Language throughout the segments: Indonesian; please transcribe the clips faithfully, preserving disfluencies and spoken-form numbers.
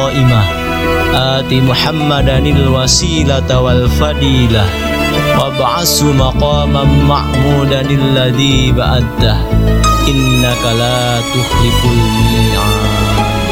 qa'imah ati Muhammadanil wasilata wal fadilah wab'ashu maqaman ma'mudanil ladzi ba'adta innaka la tukhliful mi'ad.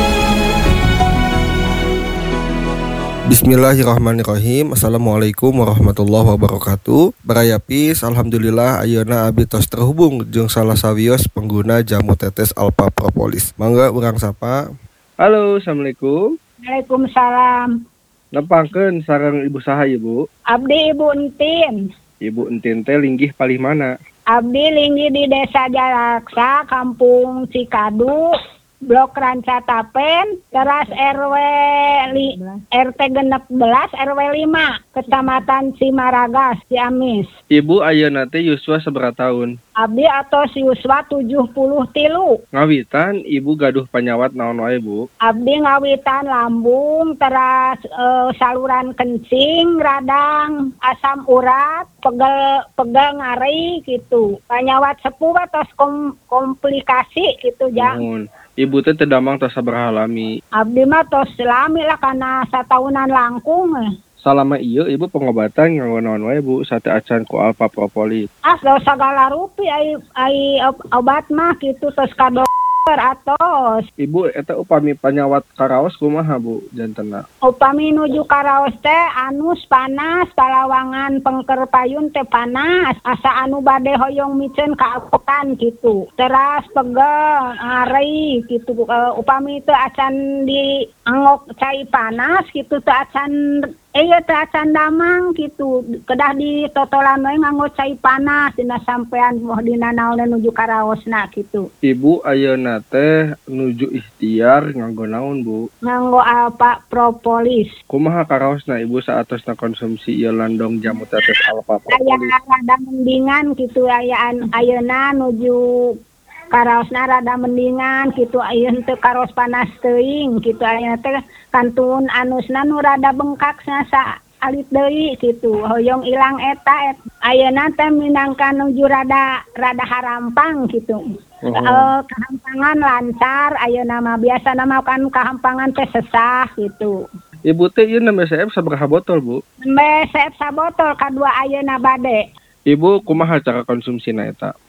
Bismillahirrahmanirrahim. Assalamualaikum warahmatullahi wabarakatuh. Barayapis, alhamdulillah ayeuna abdi tos terhubung jeung salah sawios pengguna jamu tetes Alpha Propolis. Mangga urang sapa. Halo, assalamualaikum. Waalaikumsalam. Nepangkeun sareng ibu saha ibu? Abdi Ibu Entin. Ibu Entin teh linggih palih mana? Abdi linggih di Desa Jalaksa, Kampung Cikadu, Blok Ranca Tapen, teras R W li, R T genep belas R W lima, Kecamatan Cimaragas, Ciamis. Ibu ayeuna teh yuswa sabaraha tahun? Abdi atos yuswa tujuh puluh tilu. Ngawitan ibu gaduh panyawat naon wae bu? Abdi ngawitan lambung, teras e, saluran kencing, radang, asam urat, pegel pegel ngari gitu. Panyawat sepuh atos kom, komplikasi gitu ya. Mohon. Ibu teh tedamang tos sabaraha lami? Abdi mah tos lami lah karena satahunan langkung. Salama ieu ibu pengobatan nganggo naon wae bu? Sate acan ku Alpha Propolis. Ah, segala rupi ai ai obat mah gitu tos ka dokter atos. Ibu eta upami panyawat karaos kumaha bu jantenna? Upami nuju karaos teh anus panas, palawangan pengker payun teh panas, asa anu bade hoyong miceun ka alpokan gitu. Teras pegel, ngari gitu. Uh, upami teh acan di angok cai panas gitu teh acan iya teh acan damang gitu. Kedah di totolan we nganggo cai panas dina sampean moh dina naon nuju karaosna gitu. Ibu ayeuna teh nuju ikhtiar nganggo naon bu? Nganggo Alpha Propolis. Kumaha karaosna ibu saatosna konsumsi ieu landong jamu tetes Alpha Propolis? Aya rada mendingan gitu ayaan ayeuna nuju karaosna rada mendingan gitu ayeuna teu karos panas teuing gitu ayeuna teh kantun anusna nu rada bengkak sa alit deui gitu hoyong ilang eta et. Ayeuna teh minangka nuju rada rada harampang gitu. Uh-huh. Uh, kehampangan lancar ayeuna mah biasa nama kan kehampangan teh sesah gitu. Ibu teh ieu nembe C F sabaraha botol bu? Nembe C F sabotol kadua ayeuna bade. Ibu kumaha cara konsumsina eta?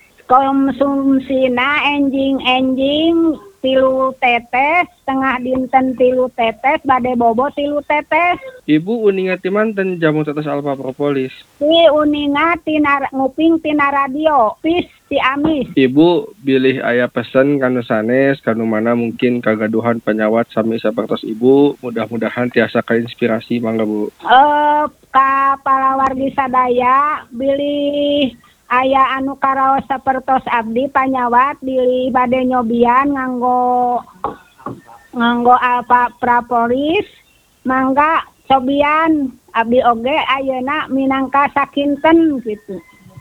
Konsumsina enjing-enjing tilu tetes, setengah dinten tilu tetes, bade bobo tilu tetes. Ibu uninga ti manten jamu tetes Alpha Propolis? Si uninga tina nguping tina radio, pis Ciamis. Ibu bilih aya pesen kanu sanes, kanu mana mungkin kagaduhan penyawat sami sapertos ibu, mudah-mudahan tiasa kainspirasi mangga bu. Eh, ka palawargi sadaya bilih aya anu karaos sapertos abdi panyawat bilih bade nyobian nganggo nganggo Alpha Propolis mangga cobian abdi oge ayeuna minangka sakinten gitu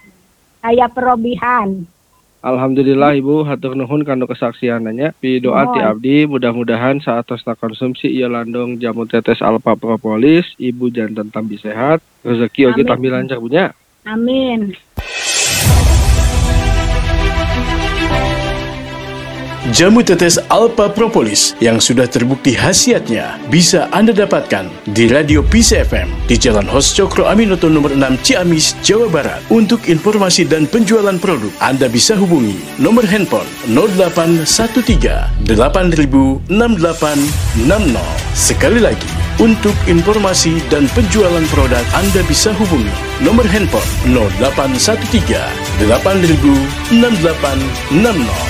aya perobihan. Alhamdulillah ibu hatur nuhun kanu kesaksiananya pi doa ti abdi mudah-mudahan saatosna konsumsi ieu landong jamu tetes Alpha Propolis ibu janten tambi sehat rezeki oge tambi lancar punya. Amin. Jamu tetes Alpha Propolis yang sudah terbukti khasiatnya bisa Anda dapatkan di Radio P C F M di Jalan Hos Cokro Aminoto nomor enam Ciamis, Jawa Barat. Untuk informasi dan penjualan produk, Anda bisa hubungi nomor handphone nol delapan satu tiga delapan nol enam delapan enam nol. Sekali lagi, untuk informasi dan penjualan produk Anda bisa hubungi nomor handphone nol delapan satu tiga delapan nol enam delapan enam nol.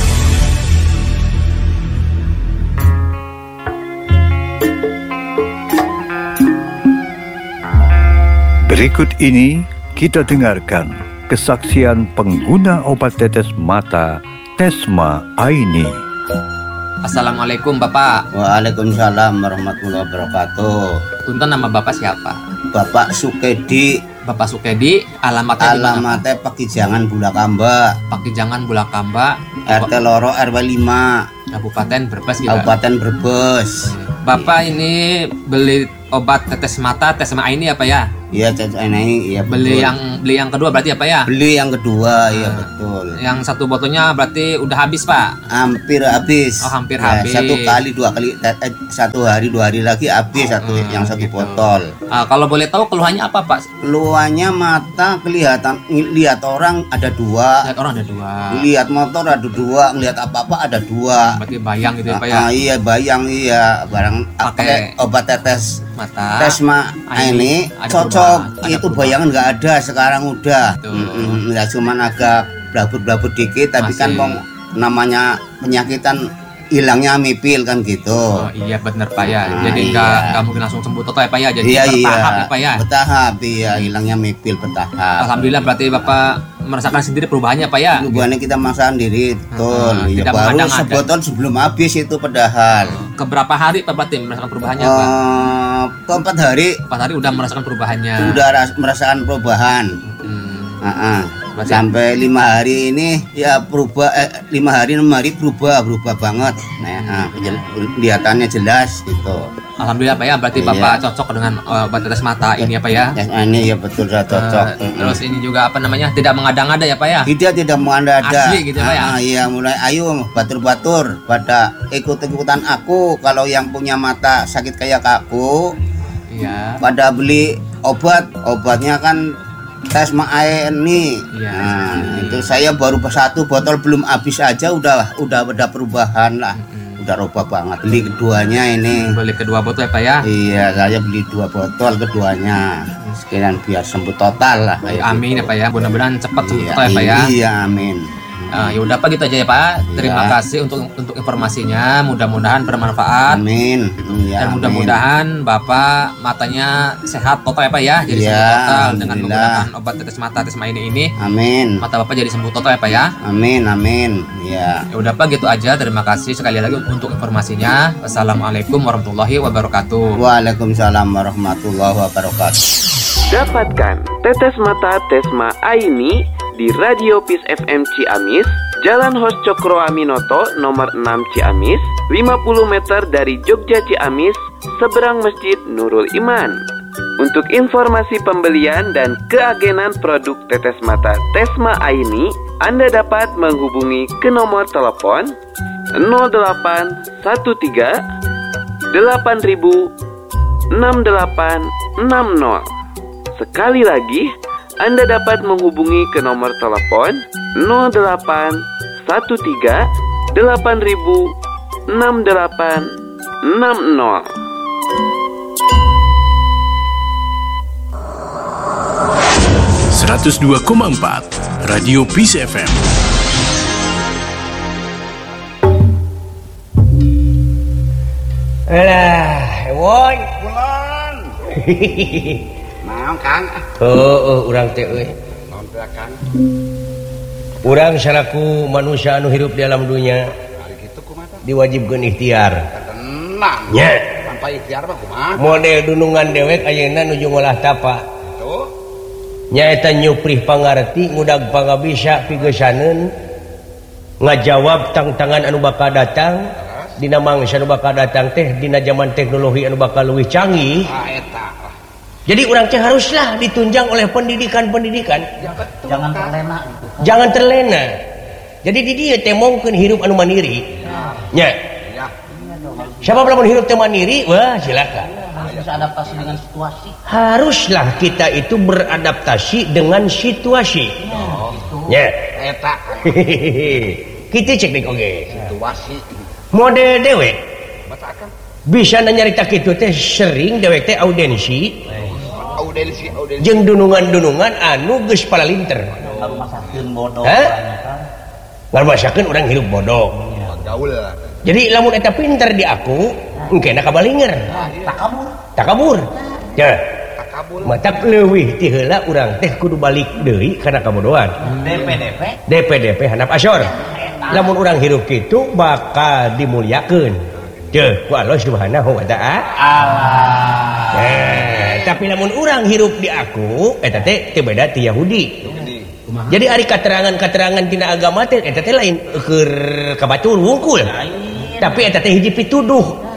Berikut ini kita dengarkan kesaksian pengguna obat tetes mata Tesma Aini. Assalamualaikum Bapak. Waalaikumsalam warahmatullahi wabarakatuh. Punten, nama Bapak siapa? Bapak Sukedi. Bapak Sukedi, alamatnya di mana? Alamatnya Pakijangan Bulakamba. Pakijangan Bulakamba, R T loro R W lima. Kabupaten Brebes gitu. Kabupaten Brebes. Bapak ini beli obat tetes mata Tesma Aini apa ya? Iya, tetes ini, iya betul. Beli yang beli yang kedua berarti apa ya? Beli yang kedua, iya betul. Yang satu botolnya berarti udah habis, Pak? Hampir habis. Oh, hampir Ya, habis. satu kali, dua kali, eh, satu hari, dua hari lagi habis satu Hmm, yang satu gitu. botol. Ah, kalau boleh tahu keluhannya apa, Pak? Keluarnya mata kelihatan, lihat orang ada dua, Lihat orang ada dua. lihat motor ada dua, ngelihat apa-apa ada dua. Berarti bayang gitu ya, Pak ya? Ah, iya bayang iya barang Pakai pakai obat tetes Mata. Tesma Aini, ini ada cocok. perubahan, ada Itu perubahan. bayangan nggak ada sekarang udah. Betul. Mm-mm, ya cuman agak blabut-blabut dikit tapi Masih. kan bang, namanya penyakitan hilangnya mipil kan gitu. Oh iya benar Pak ya. Nah, Jadi iya. nggak nggak mungkin langsung sembuh total ya Pak ya. Jadi iya iya. bertahap ya Pak ya. Bertahap iya hilangnya mipil bertahap. Alhamdulillah berarti Bapak merasakan sendiri perubahannya Pak ya. Perubahannya kita masakan diri, betul. Hmm, Iya, tidak baru mengada-ngada. sebotol sebelum habis itu padahal. Keberapa hari Pak berarti merasakan perubahannya Pak? Eh, keempat hari Empat hari udah merasakan perubahannya. udah ras- merasakan perubahan. Hmm. Ah, ah. Berarti- Sampai lima hari ini ya berubah, eh, lima hari enam hari berubah berubah banget. Nah, ah, jel- kelihatannya jelas gitu. Alhamdulillah Pak ya. Berarti Iya. Bapak cocok dengan uh, obat tetes mata ini ya Pak ya. Ya, ini ya betul sudah cocok. Eh, Mm-mm. terus ini juga apa namanya tidak mengada-ngada ya Pak ya. Tidak tidak mengada-ada. Asli gitu, Pak, ya? Ah, iya mulai ayo batur-batur pada ikut-ikutan aku kalau yang punya mata sakit kayak aku Iya. pada beli obat. Obatnya kan Tesma Aini. Iya, Nah, seperti itu saya baru satu botol belum habis aja udah udah ada perubahan lah. Udah rubah banget. Beli keduanya ini. Beli kedua botol ya Pak ya. Iya, saya beli dua botol keduanya. Sekalian biar sembuh total lah. Baik, kayak amin gitu. ya Pak ya. Mudah-mudahan cepat sembuh Iya, total ya Pak ya. Iya, amin. Ah, ya udah Pak gitu aja ya Pak. Terima Iya. kasih untuk untuk informasinya. Mudah-mudahan bermanfaat. Amin. Iya, Dan amin. mudah-mudahan Bapak matanya sehat total ya Pak ya. Jadi Iya, sembuh total dengan alhamdulillah. menggunakan obat tetes mata Tesma ini ini. Amin. Mata Bapak jadi sembuh total ya Pak ya. Amin, amin. Iya. Ya udah Pak gitu aja. Terima kasih sekali lagi untuk informasinya. Wassalamualaikum warahmatullahi wabarakatuh. Waalaikumsalam warahmatullahi wabarakatuh. Dapatkan tetes mata Tesma Aini di Radio Peace F M Ciamis, Jalan Hos Cokro Aminoto nomor enam Ciamis, lima puluh meter dari Jogja Ciamis, seberang Masjid Nurul Iman. Untuk informasi pembelian dan keagenan produk tetes mata Tesma Aini, Anda dapat menghubungi ke nomor telepon nol delapan satu tiga delapan ribu enam delapan enam nol. Sekali lagi, Anda dapat menghubungi ke nomor telepon nol delapan satu tiga delapan ribu enam delapan enam nol. seratus dua koma empat Radio Peace F M. Alah, woi. Pulang. Naon Kang? Heeh, urang teh euy. Naon teh Kang? Urang salaku manusia anu hirup di alam dunia Ari kitu kumaha? diwajibkeun ikhtiar. Tenang. Nya, Tanpa ikhtiar mah kumaha? model dunungan dewek ayeuna nuju ngolah tapa. Tuh. Nya eta nyuprih pangarti ngudag pangabisa pigesaneun ngajawab tang-tangan anu bakal datang dina mangsa anu bakal datang teh dina zaman teknologi anu bakal leuwih canggih. Ah eta. Jadi urang teh haruslah ditunjang oleh pendidikan-pendidikan. Jangan terlena. Jangan terlena. Jadi di dieu teh mongkeun hirup anu mandiri. Nya. Siapa belum hirup teh mandiri? Wah, silakan. Bisa adaptasi dengan situasi. Haruslah kita itu beradaptasi dengan situasi. Nya. Eta Kita cek dek oge. situasi. Model dewek Batakan bisa nyarita kitu teh sering dewek teh audensi audensi audensi. jeung dunungan-dunungan anu geus palalinter. Masakeun bodoh. Hah? Ngarasakeun urang hirup bodoh. Gaul. Jadi lamun eta pinter di aku, engkena kabalinger. Takabur. Takabur. Ya, Takabur. mata leuwih ti heula urang teh kudu balik deui kana kabodohan. D P D P. D P D P handap asyor. Lamun urang hirup kitu bakal dimuliakeun. Teu ku Allah Subhanahu wa taala. Allah. Nah, tapi lamun urang hirup di aku, eta teh teu beda ti Yahudi. Jadi ari katerangan-katerangan tina agama teh eta teh lain keur kabatur wungkul. Tapi eta teh hiji pituduh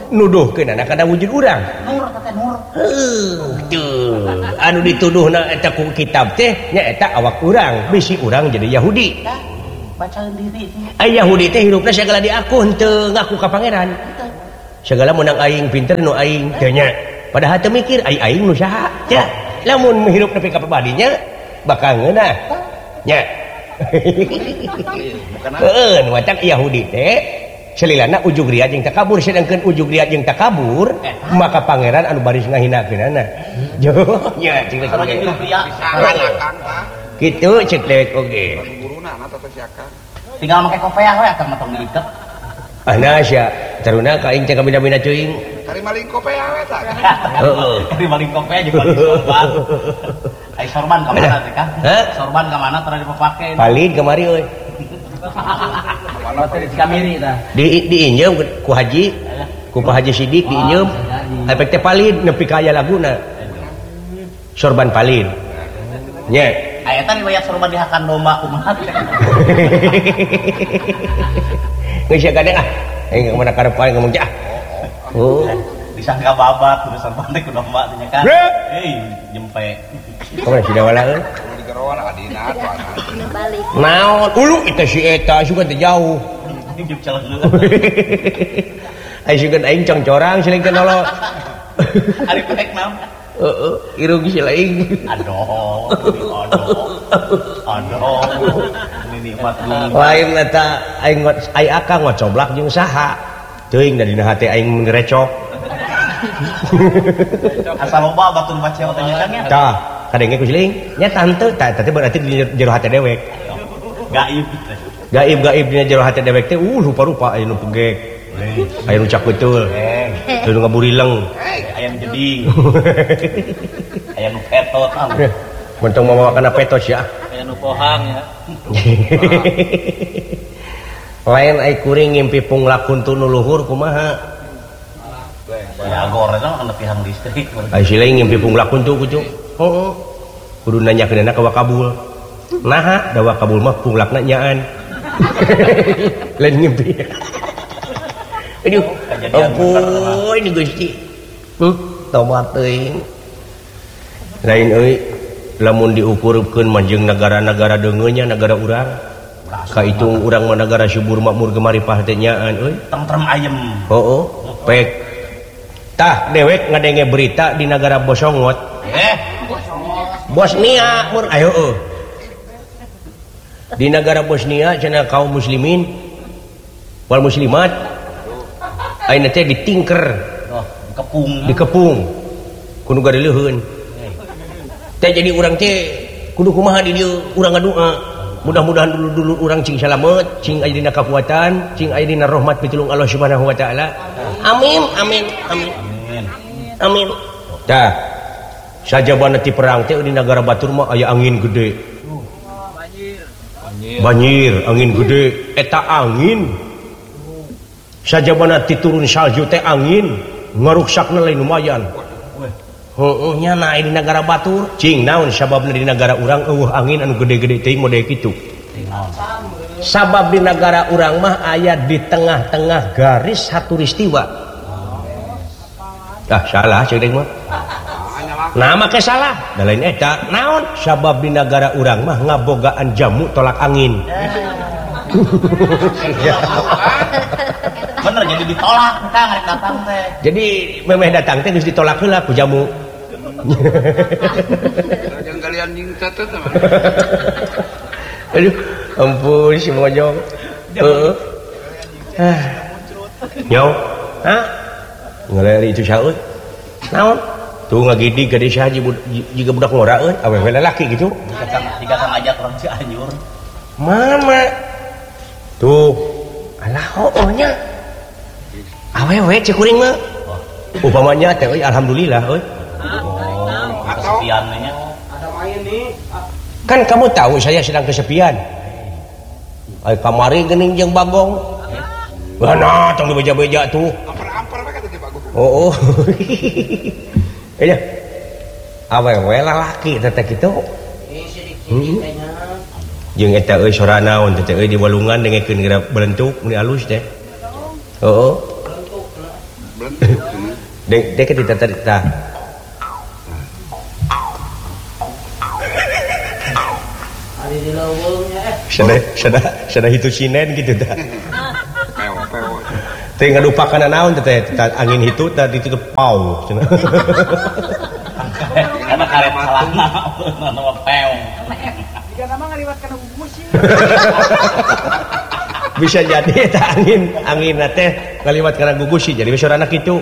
nuduhkeun anak kada wujud urang. Nur teh nur. Heuh, anu dituduhna eta ku kitab teh nyaeta awak urang, bisi urang jadi Yahudi. Bacaeun diri. Ai Yahudi teh hirupna sagala diaku henteu ngaku ka pangeran. Segala menang aing pinter nu aing teh nya. Padahal teu mikir ai aing nu saha. Ya, lamun menghirup nepi ka pribadinya bakal ngeunah. Nya. Heeh, nu matak Yahudi teh selilana ujug ria jeung takabur, sedangkeun ujug ria jeung takabur maka pangeran anu baris ngahinakeunana. Jo, nya cing kitu cek dewek oge. Tinggal make kopiah we atuh matong diiket. Ana sia taruna ka aing teh kabina-bina teuing. Kari maling kopiah we tah. Heeh. Kari maling kopiah jeung maling sorban. Ai sorban ka mana teh Kang? Hah? Sorban ka mana tara dipake? Palid kamari euy. Mana teh kamiri tah. Di diinjeum ku haji, ku Pak Haji Sidik diinjeum. Efek teh palid nepi ka aya laguna. Sorban palid. Nya. Aya teh riwayat sorban dihakan domba kumaha teh. Geus ya gadeng ah. Aing mana karep paling ngomong cah. Oh, disangka babat kudu sorban teh ku domba teh kan. Hei, nyempe. Kamana si dawala euy? Di gerowan adina atuh. Naon? Ulu eta si eta sugan teh jauh. Juk caleuh. Ai sugan aing congcorang siling teh nolok. Ari pek naon? Heeh, irung si laing. Aduh, aduh. Aduh. Ini nikmat dunia. Lain eta aing ngot ai akang ngot coblak jeung saha. Teuing da dina hate aing ngerecok. Asal loba batur baceo teh kan ya. Tah, kadenge ku siling. Nya tante, tah teh berarti di jero hate dewek. Gaib. Gaib-gaib dina jero hate dewek teh uh rupa-rupa aya nu pegek. Aya nu cak betul. Aya nu ngaburileng. Aya nu jeding. Aya nu petot. Mentong mamawakan petos ya. Aya nu pohang ya. Lain ai kuring ngimpi punglakun tu nu luhur kumaha? Ya gor eta mah nepi hang listrik. Ai sileung ngimpi punglakun tu kucu. Heuh. Kudu nanyakeunna ka wakabul. Naha da wakabul mah punglakna nyaan. Lain ngimpi. Aduh, ampun ini Gusti. Hmm, tobat teuing. Lain euy, lamun diukurkeun mah jeung negara-negara deungeunnya negara urang. Ka itung urang mah negara subur makmur gemaripah teh nyaan euy. Tentrem ayem. Heuh, pek. Tah dewek ngadenge berita di negara Bosongot. Eh, Bosnia mur ayo heuh. Di negara Bosnia cenah kaum muslimin wal muslimat ayeuna teh ditingker, oh, dikepung. Dikepung. Kudu gadeuleun. Teh jadi urang teh kudu kumaha di dieu urang ngadua. Mudah-mudahan dulu-dulu urang cing salamet, cing aya dina kakuatan, cing aya dina rahmat pitulung Allah Subhanahu wa taala. Amin, amin, amin. Amin. Tah. Sajabana ti perang teh di negara batur mah aya angin gede. Banjir. Banjir, angin gede. Eta angin sajabana titurun salju teh angin ngaruksakna lain lumayan. Heeh nya na di negara batur cing naon sababna di negara urang eueuh angin anu gede-gede teuing model kitu. Sabab di negara urang mah aya di tengah-tengah garis hatulistiwa. Ah salah ceuk deui mah. Nah make salah. Da lain eta naon sabab di negara urang mah ngabogaan jamu tolak angin. Bener jadi ditolak Kang rek datang teh. Jadi memeh datang teh geus ditolak heula ku jamu. Jangan kalian jeung tetet mah. Aduh, ampun si mojong. Heeh. Ah. Nyaw. Hah? Ngalari itu saeuy. Naon? Tuh ngagidi gede saha jiga budak ngoraeun, awewe lalaki gitu. Jika Kang ajak orang Cianjur. Mama. Tuh. Alah hoohnya. Awewe cek kuring mah. Upamanya teh euy alhamdulillah euy. Oh, kesepian nya. Ada main nih. Kan kamu tahu saya sedang kesepian. Ai kamari geuning jeung Bagong. Mana tong dibeja-beja tuh. Ampar-ampar we kata Bagong. Oh. Aya. Awewe lalaki teh kitu. Heeh. Jeung eta euy sorana naon teh euy di walungan dengekeun geura belentuk mun alus teh. Heeh. Dek dek kita cerita. Sudah sudah sudah itu sinen gitu dah. Teh ngadupakan naon teh angin itu tadi itu pau cenah. Karena karet salahna nama peong. Jika nama ngaliwat kana gugusi. Bisa jadi eta angin angin teh ngaliwat kana gugusi jadi besorana kitu.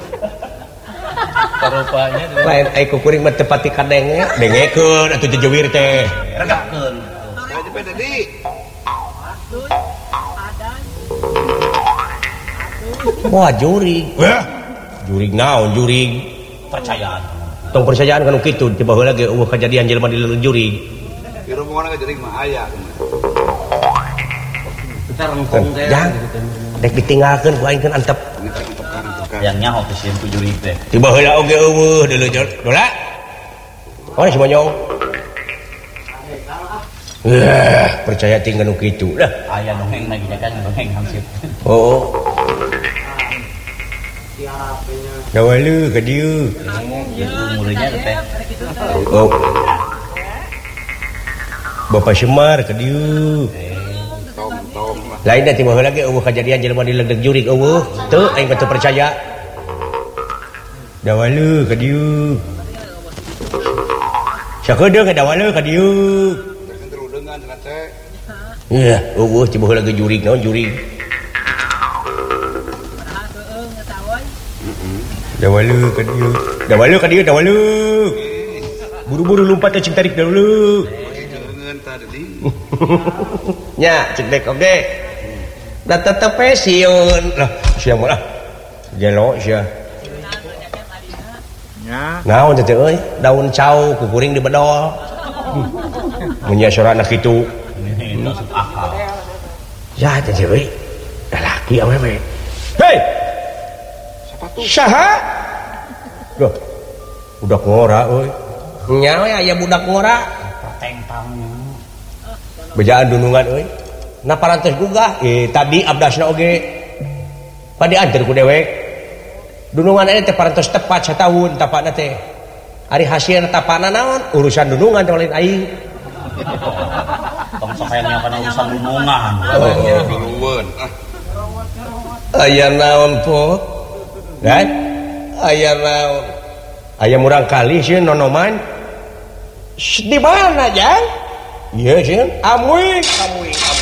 Rupanya lain ai kuring mah tepati kadenge dengekeun atuh jejewir teh regakeun. Wah jurig. Jurig naon jurig? Percayaan. Tong percayaan kan kitu coba heula ge eueuh kejadian jelema di leureung jurig. Di rombongan ke jurig mah aya. Kita rengkong teh. Jang. Dek ditinggalkeun ku aing keun antep. Yang nyaho teh sieun ku jurig teh. Tiba heula oge eueuh deuleu dola. Oh si Monyong. Yah, percaya tinggal nu kitu dah. Aya dongeng lagi kan dongeng hansip. Oh. Dawalu ka dieu. Umurnya teh. Oh. Bapak Semar ka dieu. Lain dah tiba heula ge eueuh kejadian jelema di leudeg jurig eueuh. Teu aing teu percaya. Dawalu ka dieu. Sakedeung ka dawalu ka dieu. Iya, eueuh tiba heula ge jurig naon jurig. Dawalu ka dieu. Dawalu ka dieu dawalu. Buru-buru lompat cing tarik dawalu. Nya cek dek oge. Da tetep sieun. Lah, siang mah lah. Jelo sia. Nya. Naon teh euy? Daun cau ku kuring di bedol. Munya sorana kitu. Maksud akal. Ya teh euy. Lalaki awewe. Hei. Saha? Duh. Budak ngora euy. Nya we aya budak ngora. Tengtangnya. Bejaan dunungan euy. Na parantos gugah eh tadi abdasna oge. Padi anter ku dewek. Dunungan ini teh parantos tepat sataun tapana teh. Ari hasilna tapana naon? Urusan dunungan teh lain aing. Tong sakayangnya kana urusan dunungan. Duluan. Aya naon po? Kan? Aya naon? Aya murang kali sieun nonoman. Di mana, Jang? Iya, sieun. Amuy, amuy.